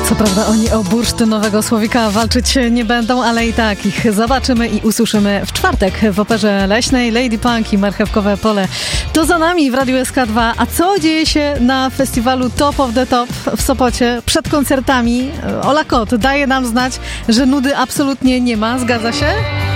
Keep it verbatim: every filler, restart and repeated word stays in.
Co prawda oni o bursztynowego słowika walczyć nie będą, ale i tak ich zobaczymy i usłyszymy w czwartek w Operze Leśnej. Lady Punk i Marchewkowe Pole to za nami w Radiu S K dwa. A co dzieje się na festiwalu Top of the Top w Sopocie przed koncertami? Ola Kot daje nam znać, że nudy absolutnie nie ma. Zgadza się?